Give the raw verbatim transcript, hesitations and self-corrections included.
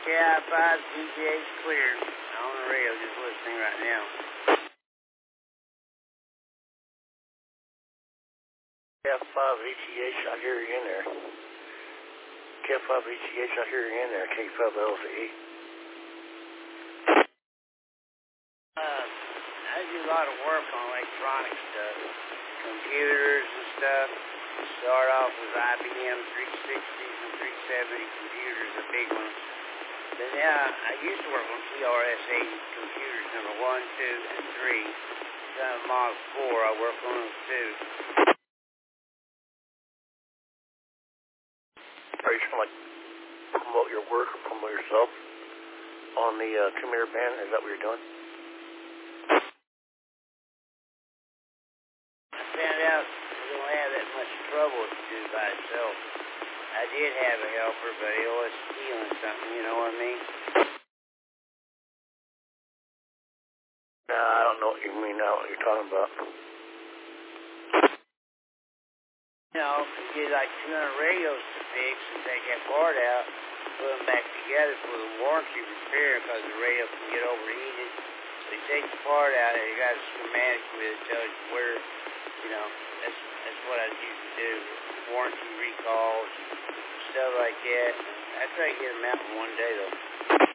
K I five, G T H clear. On the radio, just listening right now. K I five E T H, I hear you in there. K I five E T H, I hear you in there. K five L Z E. Uh, I do a lot of work on electronic stuff. Computers and stuff. Start off with I B M three sixties and three seventy computers, the big ones. But now, I used to work on T R S eighty computers, number one, two, and three. Some Model four, I work on those too. Are you trying to like promote your work or promote yourself on the uh, two-meter band? Is that what you're doing? I found out I don't have that much trouble to do by itself. I did have a helper, but he was stealing something, you know what I mean? Nah, I don't know what you mean now, what you're talking about. You know, you get like two hundred radios to fix and take that part out, put them back together for the warranty repair because the radio can get overheated. So you take the part out and you got a schematic with it, tells you where, you know, that's that's what I used to do. Warranty recalls, stuff like that. I try to get them out in one day though.